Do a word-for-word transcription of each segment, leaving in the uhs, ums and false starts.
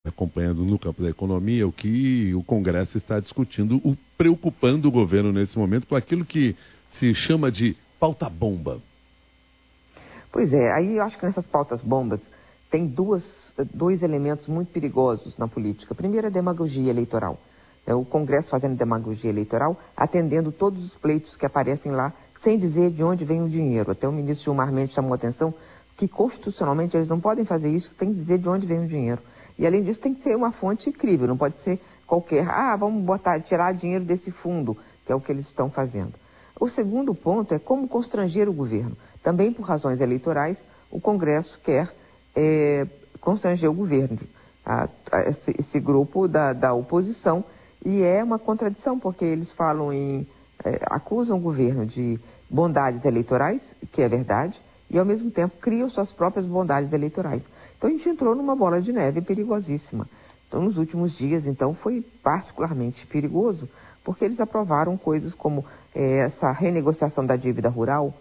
acompanhando no campo da economia o que o Congresso está discutindo, o, preocupando o governo nesse momento com aquilo que se chama de pauta-bomba. Pois é, aí eu acho que nessas pautas-bombas tem duas, dois elementos muito perigosos na política. Primeiro, a demagogia eleitoral. É o Congresso fazendo demagogia eleitoral, atendendo todos os pleitos que aparecem lá, sem dizer de onde vem o dinheiro. Até o ministro Gilmar Mendes chamou a atenção que constitucionalmente eles não podem fazer isso, tem que dizer de onde vem o dinheiro. E além disso tem que ser uma fonte incrível, não pode ser qualquer, ah, vamos botar, tirar dinheiro desse fundo, que é o que eles estão fazendo. O segundo ponto é como constranger o governo. Também por razões eleitorais, o Congresso quer é, constranger o governo, a, a, esse, esse grupo da, da oposição, e é uma contradição, porque eles falam em, é, acusam o governo de bondades eleitorais, que é verdade, e ao mesmo tempo criam suas próprias bondades eleitorais. Então a gente entrou numa bola de neve perigosíssima. Então nos últimos dias, então, foi particularmente perigoso, porque eles aprovaram coisas como é, essa renegociação da dívida rural,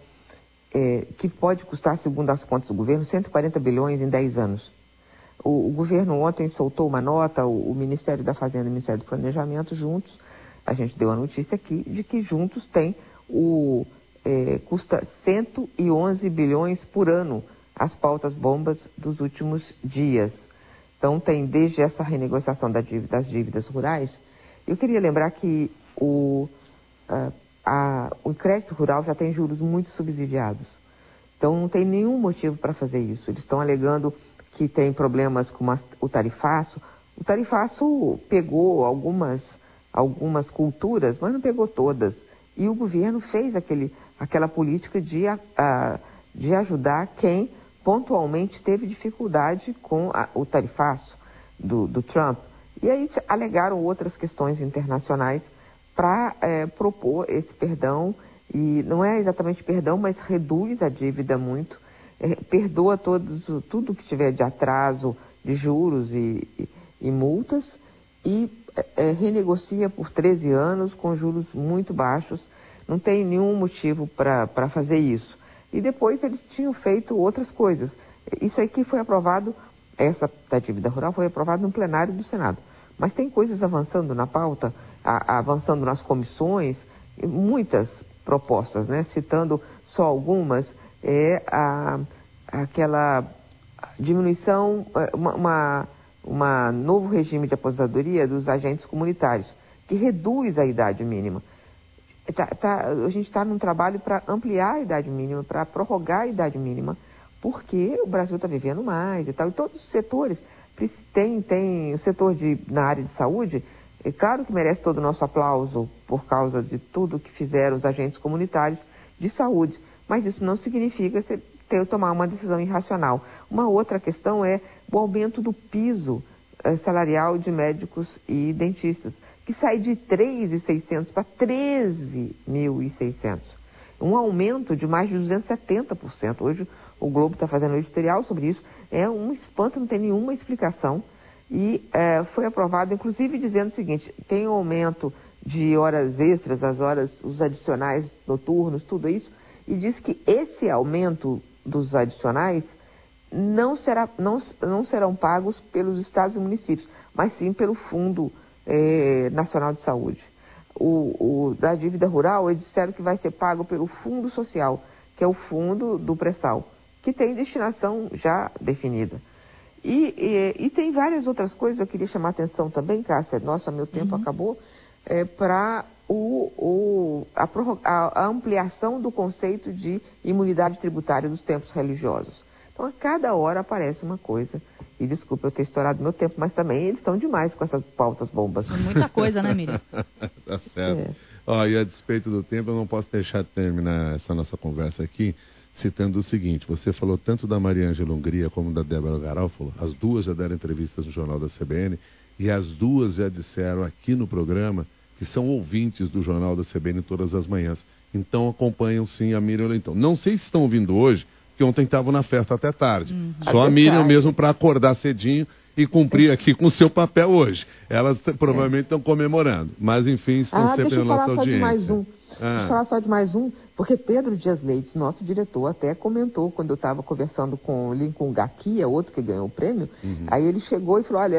é, que pode custar, segundo as contas do governo, cento e quarenta bilhões em dez anos. O, o governo ontem soltou uma nota, o, o Ministério da Fazenda e o Ministério do Planejamento juntos, a gente deu a notícia aqui, de que juntos tem o... É, custa cento e onze bilhões por ano as pautas bombas dos últimos dias. Então tem desde essa renegociação da dívida, das dívidas rurais. Eu queria lembrar que o, a, a, o crédito rural já tem juros muito subsidiados. Então não tem nenhum motivo para fazer isso. Eles estão alegando que tem problemas com a, o tarifaço. O tarifaço pegou algumas, algumas culturas, mas não pegou todas. E o governo fez aquele, aquela política de, a, de ajudar quem pontualmente teve dificuldade com a, o tarifaço do, do Trump. E aí alegaram outras questões internacionais para é, propor esse perdão. E não é exatamente perdão, mas reduz a dívida muito, é, perdoa todos, tudo que tiver de atraso, de juros e, e, e multas, e é, renegocia por treze anos com juros muito baixos. Não tem nenhum motivo para fazer isso. E depois eles tinham feito outras coisas. Isso aqui foi aprovado, essa da dívida rural foi aprovado no plenário do Senado. Mas tem coisas avançando na pauta, a, a, avançando nas comissões, muitas propostas, né? Citando só algumas, é a, aquela diminuição, uma, uma, uma novo regime de aposentadoria dos agentes comunitários, que reduz a idade mínima. Tá, tá, a gente está num trabalho para ampliar a idade mínima, para prorrogar a idade mínima, porque o Brasil está vivendo mais e tal. E todos os setores, tem, tem o setor de, na área de saúde, é claro que merece todo o nosso aplauso por causa de tudo que fizeram os agentes comunitários de saúde, mas isso não significa você ter, tomar uma decisão irracional. Uma outra questão é o aumento do piso é, salarial de médicos e dentistas, que sai de três mil e seiscentos para treze mil e seiscentos. Um aumento de mais de duzentos e setenta por cento. Hoje o Globo está fazendo um editorial sobre isso. É um espanto, não tem nenhuma explicação. E é, foi aprovado, inclusive, dizendo o seguinte, tem um aumento de horas extras, as horas, os adicionais noturnos, tudo isso, e diz que esse aumento dos adicionais não, será, não, não serão pagos pelos estados e municípios, mas sim pelo Fundo É, Nacional de Saúde. O, o da dívida rural, eles disseram que vai ser pago pelo Fundo Social, que é o fundo do pré-sal, que tem destinação já definida. E, e, e tem várias outras coisas, eu queria chamar a atenção também, Cássia, nossa, meu tempo uhum. acabou, é, para o, o, a, a, a ampliação do conceito de imunidade tributária dos templos religiosos. Então, a cada hora aparece uma coisa. E desculpa eu ter estourado meu tempo, mas também eles estão demais com essas pautas bombas. Muita coisa, né, Miriam? Tá certo. É. Ó, e a despeito do tempo, eu não posso deixar de terminar essa nossa conversa aqui citando o seguinte. Você falou tanto da Mariângela Hungria como da Débora Garofalo. As duas já deram entrevistas no Jornal da C B N e as duas já disseram aqui no programa que são ouvintes do Jornal da C B N todas as manhãs. Então acompanham sim a Miriam Leitão. Não sei se estão ouvindo hoje, que ontem estavam na festa até tarde. Uhum. Só até a Miriam tarde. Mesmo para acordar cedinho e cumprir aqui com o seu papel hoje. Elas provavelmente estão é. comemorando. Mas, enfim, estão ah, sempre na nossa audiência. De mais um. Ah. Deixa eu falar só de mais um, porque Pedro Dias Leite, nosso diretor, até comentou quando eu estava conversando com o Lincoln Gaquia, outro que ganhou o prêmio, uhum. aí ele chegou e falou, olha,